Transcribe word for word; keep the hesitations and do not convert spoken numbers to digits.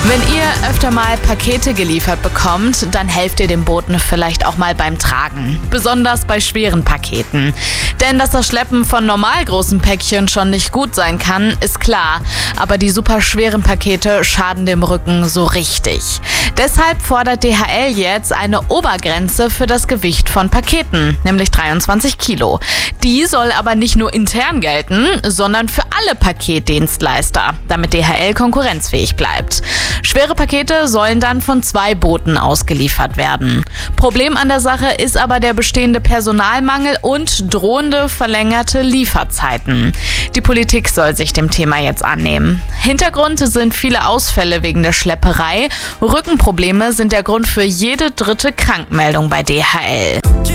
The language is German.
Wenn ihr öfter mal Pakete geliefert bekommt, dann helft ihr dem Boten vielleicht auch mal beim Tragen. Besonders bei schweren Paketen. Denn dass das Schleppen von normal großen Päckchen schon nicht gut sein kann, ist klar. Aber die super schweren Pakete schaden dem Rücken so richtig. Deshalb fordert D H L jetzt eine Obergrenze für das Gewicht von Paketen, nämlich dreiundzwanzig Kilo. Die soll aber nicht nur intern gelten, sondern für alle Paketdienstleister, damit D H L konkurrenzfähig bleibt. Schwere Pakete sollen dann von zwei Booten ausgeliefert werden. Problem an der Sache ist aber der bestehende Personalmangel und drohende verlängerte Lieferzeiten. Die Politik soll sich dem Thema jetzt annehmen. Hintergrund sind viele Ausfälle wegen der Schlepperei. Rückenprobleme sind der Grund für jede dritte Krankmeldung bei D H L.